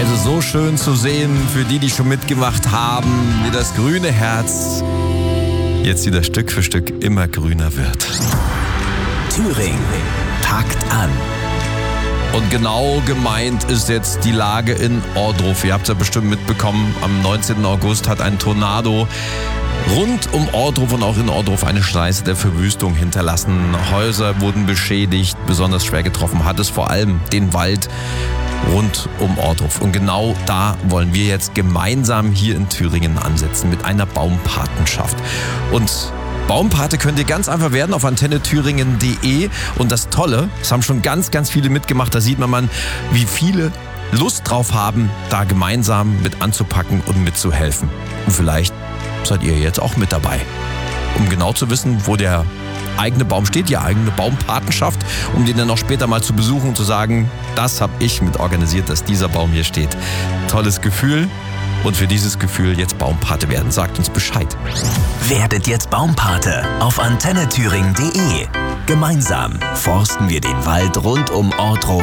Also so schön zu sehen für die schon mitgemacht haben, wie das grüne Herz jetzt wieder Stück für Stück immer grüner wird. Thüringen packt an. Und genau gemeint ist jetzt die Lage in Ohrdruf. Ihr habt es ja bestimmt mitbekommen, am 19. August hat ein Tornado rund um Ohrdruf und auch in Ohrdruf eine Schneise der Verwüstung hinterlassen. Häuser wurden beschädigt, besonders schwer getroffen hat es vor allem den Wald rund um Ohrdruf. Und genau da wollen wir jetzt gemeinsam hier in Thüringen ansetzen mit einer Baumpatenschaft. Und Baumpate könnt ihr ganz einfach werden auf antennethüringen.de. Und das Tolle, es haben schon ganz, ganz viele mitgemacht, da sieht man, wie viele Lust drauf haben, da gemeinsam mit anzupacken und mitzuhelfen. Und vielleicht seid ihr jetzt auch mit dabei, um genau zu wissen, wo der eigene Baum steht, die eigene Baumpatenschaft, um den dann auch später mal zu besuchen und zu sagen, das habe ich mit organisiert, dass dieser Baum hier steht. Tolles Gefühl. Und für dieses Gefühl jetzt Baumpate werden. Sagt uns Bescheid. Werdet jetzt Baumpate auf antennethüringen.de. Gemeinsam forsten wir den Wald rund um Ohrdruf